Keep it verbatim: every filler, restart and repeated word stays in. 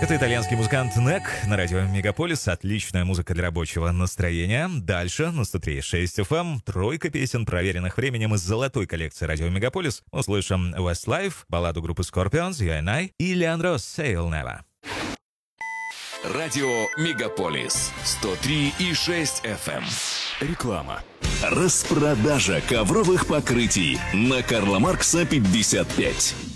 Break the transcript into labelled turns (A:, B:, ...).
A: Это итальянский музыкант Нек на радио Мегаполис. Отличная музыка для рабочего настроения. Дальше на сто три и шесть эф эм тройка песен, проверенных временем из золотой коллекции радио Мегаполис. Услышим Westlife, балладу группы Scorpions, You and I и Leandro Sail Never.
B: Радио Мегаполис сто три и шесть эф эм. Реклама. Распродажа ковровых покрытий на Карла Маркса пятьдесят пять.